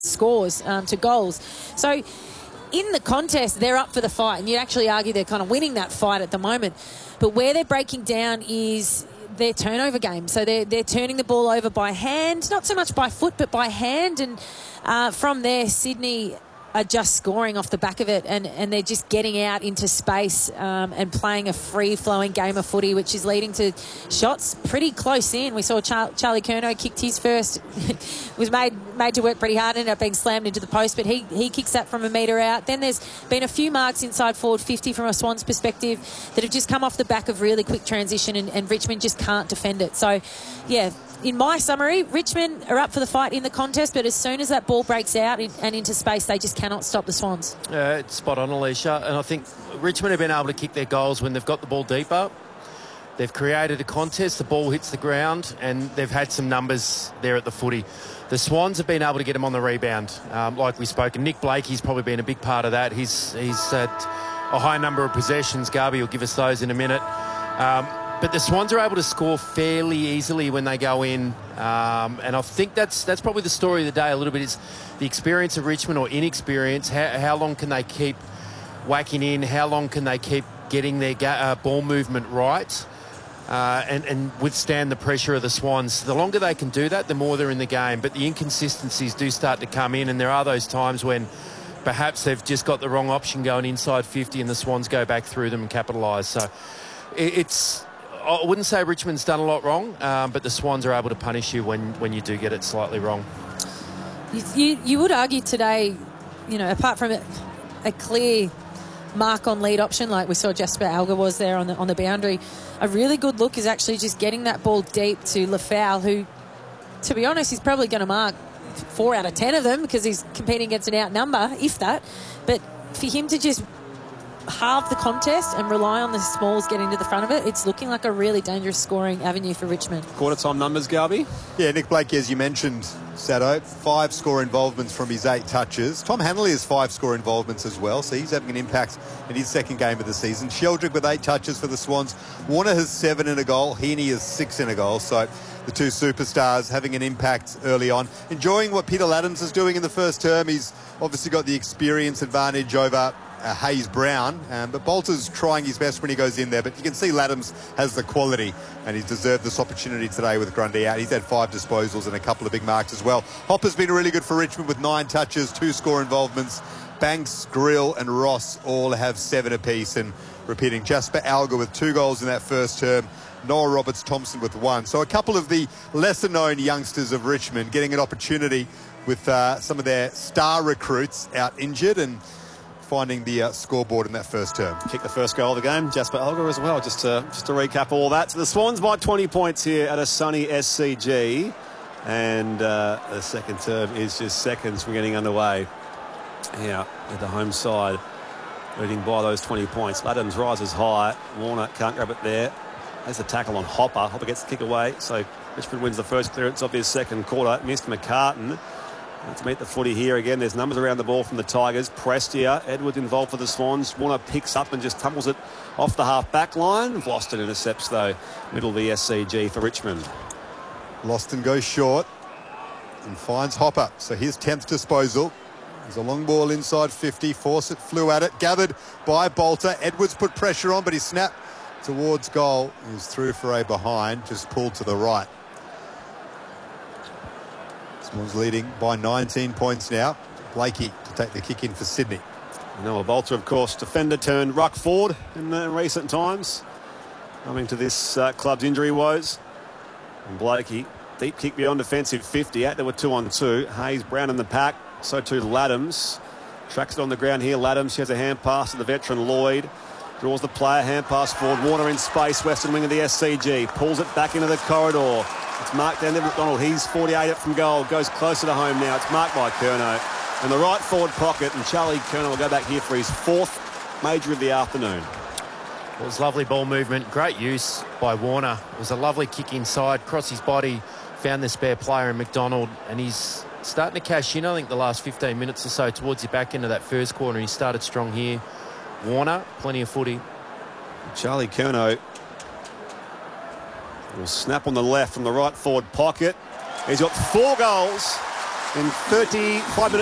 scores to goals. So in the contest, they're up for the fight, and you'd actually argue they're kind of winning that fight at the moment. But where they're breaking down is their turnover game. So they're turning the ball over by hand, not so much by foot, but by hand. And from there, Sydney are just scoring off the back of it, and they're just getting out into space and playing a free-flowing game of footy, which is leading to shots pretty close in. We saw Charlie Curnow kicked his first, was made to work pretty hard, ended up being slammed into the post, but he kicks that from a metre out. Then there's been a few marks inside forward 50 from a Swans perspective that have just come off the back of really quick transition, and Richmond just can't defend it. So, yeah, in my summary, Richmond are up for the fight in the contest, but as soon as that ball breaks out and into space, they just cannot stop the Swans. It's spot on, Alicia. And I think Richmond have been able to kick their goals when they've got the ball deeper. They've created a contest, the ball hits the ground, and they've had some numbers there at the footy. The Swans have been able to get them on the rebound, like we spoke. And Nick Blakey's probably been a big part of that. He's had a high number of possessions. Garby will give us those in a minute. But the Swans are able to score fairly easily when they go in. And I think that's probably the story of the day a little bit, is the experience of Richmond, or inexperience. How long can they keep whacking in? How long can they keep getting their ball movement right and withstand the pressure of the Swans? The longer they can do that, the more they're in the game. But the inconsistencies do start to come in, and there are those times when perhaps they've just got the wrong option going inside 50 and the Swans go back through them and capitalise. So I wouldn't say Richmond's done a lot wrong, but the Swans are able to punish you when you do get it slightly wrong. You would argue today, apart from a clear mark on lead option, like we saw Jasper Alga was there on the boundary, a really good look is actually just getting that ball deep to Lafau, who, to be honest, he's probably going to mark 4 out of 10 of them because he's competing against an outnumber, if that. But for him to just halve the contest and rely on the Smalls getting to the front of it, it's looking like a really dangerous scoring avenue for Richmond. Quarter-time numbers, Garby? Yeah, Nick Blakey, as you mentioned, Sado, 5 score involvements from his 8 touches. Tom Hanley has 5 score involvements as well, so he's having an impact in his second game of the season. Sheldrick with 8 touches for the Swans. Warner has 7 in a goal. Heaney has 6 in a goal. So the two superstars having an impact early on. Enjoying what Peter Laddams is doing in the first term. He's obviously got the experience advantage over Hayes Brown, but Bolter's trying his best when he goes in there, but you can see Laddams has the quality, and he's deserved this opportunity today with Grundy out. He's had 5 disposals and a couple of big marks as well. Hopper's been really good for Richmond with 9 touches, 2 score involvements. Banks, Grill and Ross all have 7 apiece, and repeating, Jasper Alga with 2 goals in that first term, Noah Roberts-Thompson with 1. So a couple of the lesser-known youngsters of Richmond getting an opportunity with some of their star recruits out injured and finding the scoreboard in that first term. Kicked the first goal of the game, Jasper Alga as well, just to recap all that. So the Swans by 20 points here at a sunny SCG, and the second term is just seconds from getting underway. Yeah, at the home side, leading by those 20 points. Laddams rises high, Warner can't grab it there. There's the tackle on Hopper. Hopper gets the kick away, so Richmond wins the first clearance of his second quarter. Missed McCartan. Let's meet the footy here again. There's numbers around the ball from the Tigers. Prestia, Edwards involved for the Swans. Warner picks up and just tumbles it off the half-back line. Vlosten intercepts, though, middle of the SCG for Richmond. Loston goes short and finds Hopper. So his 10th disposal. There's a long ball inside 50. Fawcett flew at it. Gathered by Bolter. Edwards put pressure on, but he snapped towards goal. He's through for a behind. Just pulled to the right. Swans leading by 19 points now. Blakey to take the kick in for Sydney. Noah Bolter, of course, defender turned ruck forward in recent times, coming to this club's injury woes. And Blakey, deep kick beyond defensive 50. Out there with 2-on-2. Hayes Brown in the pack. So too Laddams. Tracks it on the ground here. Laddams, she has a hand pass to the veteran Lloyd. Draws the player, hand pass forward. Warner in space, western wing of the SCG. Pulls it back into the corridor. It's marked down there, McDonald. He's 48 from goal. Goes closer to home now. It's marked by Curnow. In the right forward pocket, and Charlie Curnow will go back here for his 4th major of the afternoon. It was lovely ball movement. Great use by Warner. It was a lovely kick inside, cross his body, found the spare player in McDonald, and he's starting to cash in, I think, the last 15 minutes or so towards the back end of that first quarter. He started strong here. Warner, plenty of footy. Charlie Curnow will snap on the left from the right forward pocket. He's got 4 goals in 35 minutes.